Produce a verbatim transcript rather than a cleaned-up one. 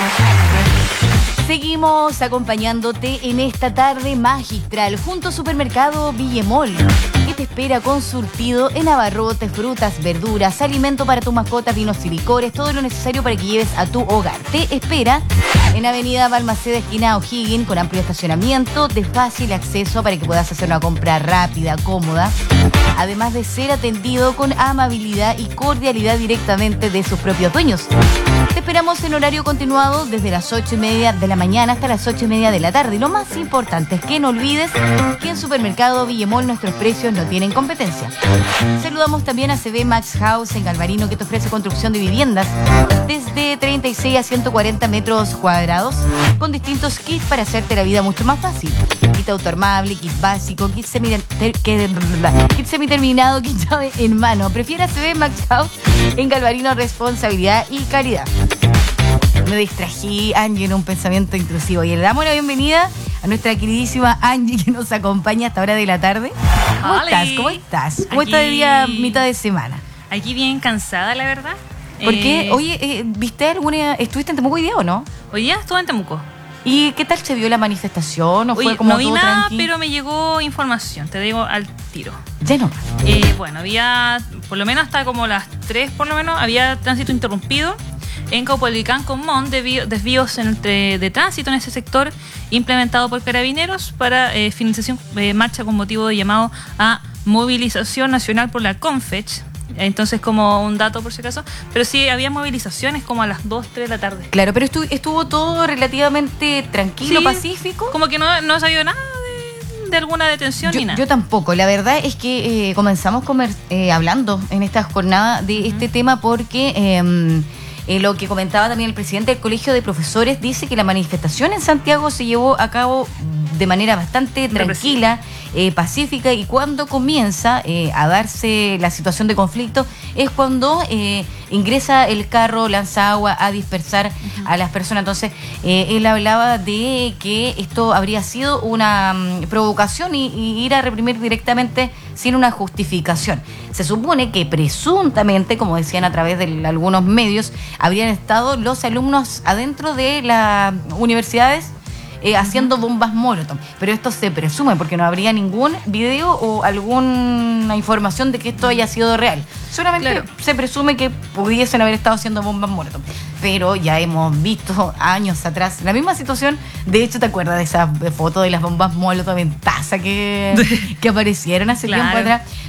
Seguimos acompañándote en esta tarde magistral junto a Supermercado Villemol, que te espera con surtido en abarrotes, frutas, verduras, alimento para tus mascotas, vinos y licores, todo lo necesario para que lleves a tu hogar. Te espera en Avenida Balmaceda, esquina O'Higgins, con amplio estacionamiento, de fácil acceso para que puedas hacer una compra rápida, cómoda, además de ser atendido con amabilidad y cordialidad directamente de sus propios dueños. Te esperamos en horario continuado desde las ocho y media de la mañana hasta las ocho y media de la tarde. Y lo más importante es que no olvides que en Supermercado Villemol nuestros precios no tienen competencia. Saludamos también a C B Max House en Galvarino, que te ofrece construcción de viviendas desde treinta y seis a ciento cuarenta metros cuadrados con distintos kits para hacerte la vida mucho más fácil. Kit autoarmable, kit básico, kit, semiter- kit semiterminado, kit llave en mano. Prefiera C B Max House en Galvarino, responsabilidad y calidad. Me distrají, Angie, en un pensamiento intrusivo. Y le damos la bienvenida a nuestra queridísima Angie, que nos acompaña a esta hora de la tarde. ¿Cómo Hola. estás? ¿Cómo estás? ¿Cómo Aquí, está de día mitad de semana? Aquí bien cansada, la verdad. ¿Por eh, qué? Oye, eh, ¿viste alguna? ¿Estuviste en Temuco hoy día o no? Hoy día estuve en Temuco. ¿Y qué tal se vio la manifestación? ¿O Oye, fue como no vi todo nada, tranqui? pero me llegó información, te digo al tiro. Ya no. Eh, bueno, había, por lo menos hasta como las tres, por lo menos, había tránsito interrumpido en Caupolicán con Montt, debido- desvíos entre, de tránsito en ese sector, implementado por Carabineros para eh, finalización de marcha con motivo de llamado a movilización nacional por la Confech. Entonces, como un dato por si acaso, pero sí había movilizaciones como a las dos, tres de la tarde. Claro, pero estu- estuvo todo relativamente tranquilo, Sí, pacífico. Como que no, no salió nada de, de alguna detención Yo, ni nada. yo tampoco. La verdad es que eh, comenzamos comer, eh, hablando en esta jornada de uh-huh. este tema porque eh, eh, lo que comentaba también el presidente del Colegio de Profesores dice que la manifestación en Santiago se llevó a cabo de manera bastante tranquila, eh, pacífica, y cuando comienza eh, a darse la situación de conflicto es cuando eh, ingresa el carro, lanza agua a dispersar uh-huh. a las personas. Entonces eh, él hablaba de que esto habría sido una um, provocación y, y ir a reprimir directamente sin una justificación. Se supone que presuntamente, como decían a través de algunos medios, habrían estado los alumnos adentro de las universidades Eh, haciendo bombas molotov, pero esto se presume porque no habría ningún video o alguna información de que esto haya sido real. Solamente claro. se presume que pudiesen haber estado haciendo bombas molotov, pero ya hemos visto años atrás la misma situación. De hecho, ¿te acuerdas de esa foto de las bombas molotov en taza que, que aparecieron hace claro. tiempo atrás?